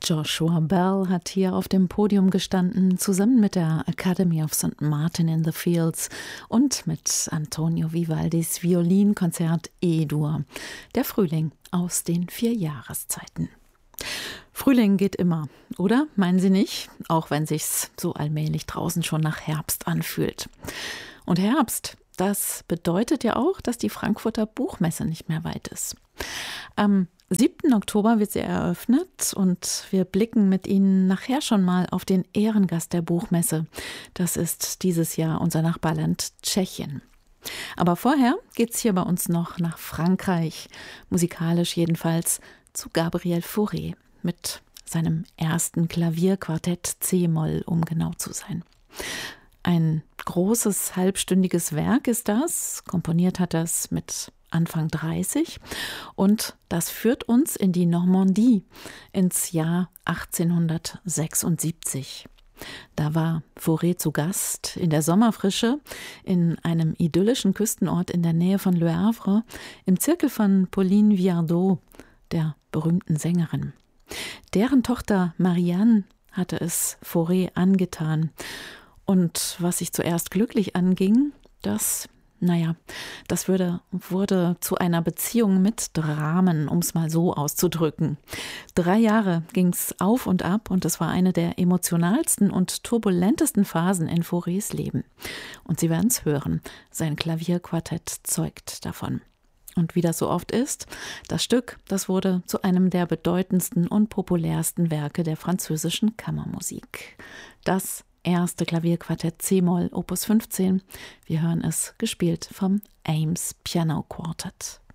Joshua Bell hat hier auf dem Podium gestanden, zusammen mit der Academy of St. Martin in the Fields und mit Antonio Vivaldis Violinkonzert E-Dur, der Frühling aus den 4 Jahreszeiten. Frühling geht immer, oder? Meinen Sie nicht? Auch wenn sich's so allmählich draußen schon nach Herbst anfühlt. Und Herbst, das bedeutet ja auch, dass die Frankfurter Buchmesse nicht mehr weit ist. Am 7. Oktober wird sie eröffnet und wir blicken mit Ihnen nachher schon mal auf den Ehrengast der Buchmesse. Das ist dieses Jahr unser Nachbarland Tschechien. Aber vorher geht's hier bei uns noch nach Frankreich, musikalisch jedenfalls, zu Gabriel Fauré mit seinem ersten Klavierquartett C-Moll, um genau zu sein. Ein großes, halbstündiges Werk ist das. Komponiert hat er es mit Anfang 30 und das führt uns in die Normandie ins Jahr 1876. Da war Fauré zu Gast in der Sommerfrische in einem idyllischen Küstenort in der Nähe von Le Havre im Zirkel von Pauline Viardot, der berühmten Sängerin. Deren Tochter Marianne hatte es Fauré angetan. Und was sich zuerst glücklich anging, das wurde zu einer Beziehung mit Dramen, um es mal so auszudrücken. 3 Jahre ging's auf und ab und es war eine der emotionalsten und turbulentesten Phasen in Faurés Leben. Und Sie werden es hören, sein Klavierquartett zeugt davon. Und wie das so oft ist, das Stück, das wurde zu einem der bedeutendsten und populärsten Werke der französischen Kammermusik. Das erste Klavierquartett C-Moll, Opus 15. Wir hören es gespielt vom Ames Piano Quartet.